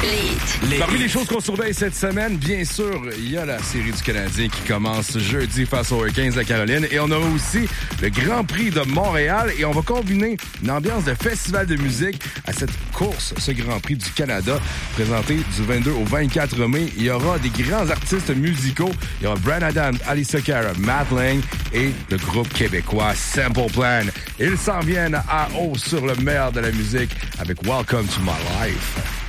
Parmi les choses qu'on surveille cette semaine, bien sûr, il y a la série du Canadien qui commence jeudi face aux Hurricanes de Caroline. Et on a aussi le Grand Prix de Montréal. Et on va combiner une ambiance de festival de musique à cette course, ce Grand Prix du Canada, présenté du 22 au 24 mai. Il y aura des grands artistes musicaux. Il y aura Bryan Adams, Alissa Cara, Matt Lang et le groupe québécois Simple Plan. Ils s'en viennent à haut sur le meilleur de la musique avec Welcome to My Life.